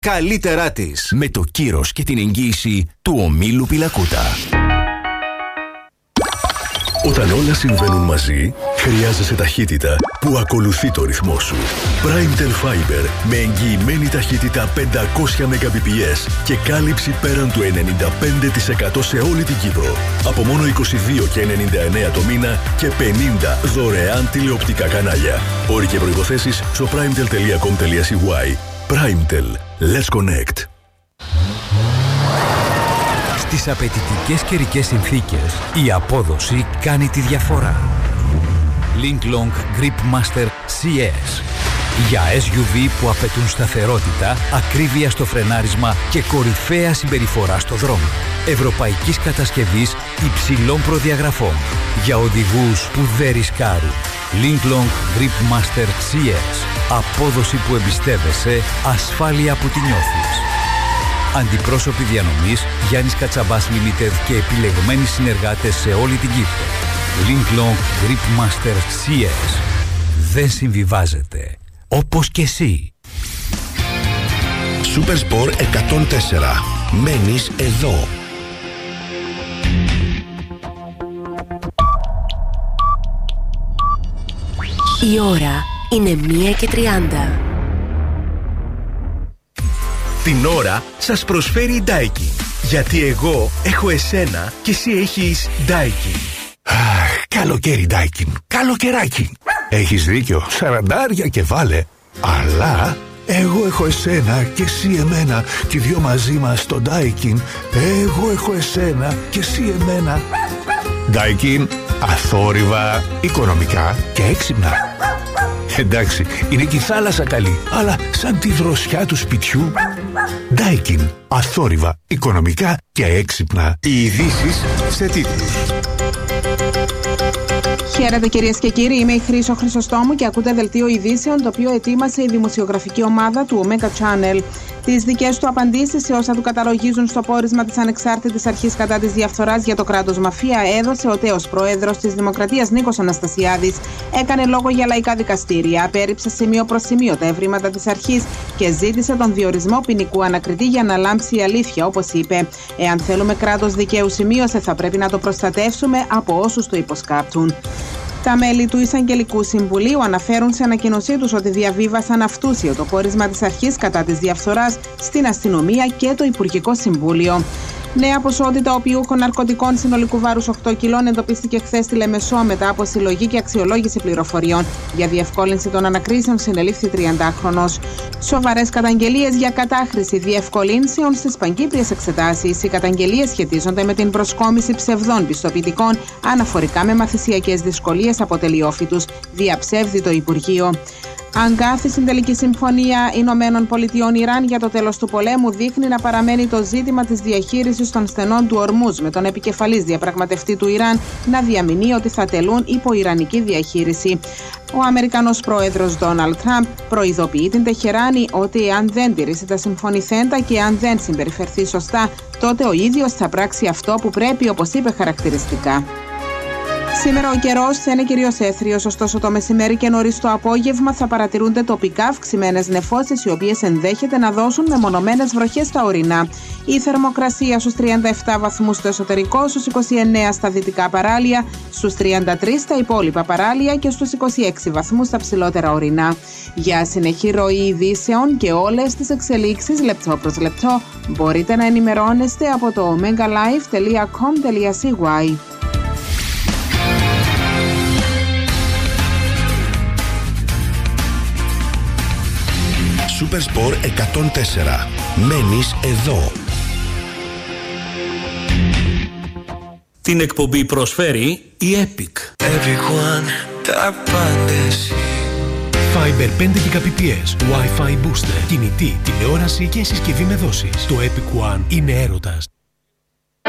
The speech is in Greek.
καλύτερά της. Με το κύρος και την εγγύηση του ομίλου Πιλακούτα. Όταν όλα συμβαίνουν μαζί, χρειάζεσαι ταχύτητα που ακολουθεί το ρυθμό σου. Primetel Fiber με εγγυημένη ταχύτητα 500 Mbps και κάλυψη πέραν του 95% σε όλη την Κύπρο. Από μόνο 22,99 το μήνα και 50 δωρεάν τηλεοπτικά κανάλια. Όροι και προϋποθέσεις στο primetel.com.cy. Primetel. Let's connect. Στις απαιτητικές καιρικές συνθήκες, η απόδοση κάνει τη διαφορά. Linklong Grip Master CS. Για SUV που απαιτούν σταθερότητα, ακρίβεια στο φρενάρισμα και κορυφαία συμπεριφορά στο δρόμο. Ευρωπαϊκής κατασκευής υψηλών προδιαγραφών. Για οδηγούς που δεν ρισκάρουν. Linklong Grip Master CS. Απόδοση που εμπιστεύεσαι, ασφάλεια που τη νιώθεις. Αντιπρόσωποι διανομής Γιάννης Κατσαμπάς Limited και επιλεγμένοι συνεργάτες σε όλη την Κύπρο. Linklong Grip Master CS. Δεν συμβιβάζεται. Όπως και εσύ. Supersport 104. Μένεις εδώ. Η ώρα είναι 1:30. Την ώρα σας προσφέρει η Daikin. Γιατί εγώ έχω εσένα και εσύ έχεις Daikin. Καλοκαίρι Daikin. Καλοκαιράκι. Έχεις δίκιο. 40 και βάλε. Αλλά εγώ έχω εσένα και εσύ εμένα. Και οι δυο μαζί μας στο Daikin. Εγώ έχω εσένα και εσύ εμένα. Daikin. Αθόρυβα, οικονομικά και έξυπνα. Εντάξει, είναι και η θάλασσα καλή, αλλά σαν τη δροσιά του σπιτιού. Daikin. Αθόρυβα, οικονομικά και έξυπνα. Οι ειδήσεις σε τίτλους. Χαίρετε κυρίες και κύριοι, είμαι η Χρύσο Χρυσοστόμου και ακούτε δελτίο ειδήσεων το οποίο ετοίμασε η δημοσιογραφική ομάδα του Omega Channel. Τις δικές του απαντήσεις σε όσα του καταλογίζουν στο πόρισμα της Ανεξάρτητης Αρχής κατά της Διαφθοράς για το κράτος μαφία έδωσε ο τέος πρόεδρος της Δημοκρατίας Νίκος Αναστασιάδης. Έκανε λόγο για λαϊκά δικαστήρια, απέρριψε σημείο προς σημείο τα ευρήματα της αρχής και ζήτησε τον διορισμό ποινικού ανακριτή για να λάμψει η αλήθεια, όπως είπε. Εάν θέλουμε κράτος δικαίου, σημείωσε, θα πρέπει να το προστατεύσουμε από όσους το υποσκάπτουν. Τα μέλη του Εισαγγελικού Συμβουλίου αναφέρουν σε ανακοίνωσή τους ότι διαβίβασαν αυτούσιο το πόρισμα της αρχής κατά της διαφθοράς στην αστυνομία και το Υπουργικό Συμβούλιο. Νέα ποσότητα οπιούχων ναρκωτικών συνολικού βάρους 8 κιλών εντοπίστηκε χθες στη Λεμεσό μετά από συλλογή και αξιολόγηση πληροφοριών. Για διευκόλυνση των ανακρίσεων συνελήφθη 30χρονος. Σοβαρές καταγγελίες για κατάχρηση διευκολύνσεων στις παγκύπριες εξετάσεις. Οι καταγγελίες σχετίζονται με την προσκόμιση ψευδών πιστοποιητικών αναφορικά με μαθησιακές δυσκολίες από τελειόφοιτους, διαψεύδει το Υπουργείο. Αγκάθι στην τελική συμφωνία Ηνωμένων Πολιτειών Ιράν για το τέλος του πολέμου δείχνει να παραμένει το ζήτημα της διαχείρισης των στενών του Ορμούζ, με τον επικεφαλής διαπραγματευτή του Ιράν να διαμηνεί ότι θα τελούν υπό ιρανική διαχείριση. Ο Αμερικανός πρόεδρος Ντόναλντ Τραμπ προειδοποιεί την Τεχεράνη ότι αν δεν τηρήσει τα συμφωνηθέντα και αν δεν συμπεριφερθεί σωστά, τότε ο ίδιος θα πράξει αυτό που πρέπει, όπως είπε χαρακτηριστικά. Σήμερα ο καιρός θα είναι κυρίως έθριος, ωστόσο το μεσημέρι και νωρίς το απόγευμα θα παρατηρούνται τοπικά αυξημένες νεφώσεις, οι οποίες ενδέχεται να δώσουν μεμονωμένες βροχές στα ορεινά. Η θερμοκρασία στους 37 βαθμούς στο εσωτερικό, στους 29 στα δυτικά παράλια, στους 33 στα υπόλοιπα παράλια και στους 26 βαθμούς στα ψηλότερα ορεινά. Για συνεχή ροή ειδήσεων και όλες τις εξελίξεις λεπτό προς λεπτό μπορείτε να ενημερώνεστε από το omegalive.com.cy. Supersport 104. Μένεις εδώ. Την εκπομπή προσφέρει η Epic. Fiber 5 Gbps, Wi-Fi booster, κινητή, τηλεόραση και συσκευή με δόσεις. Το Epic One είναι έρωτας.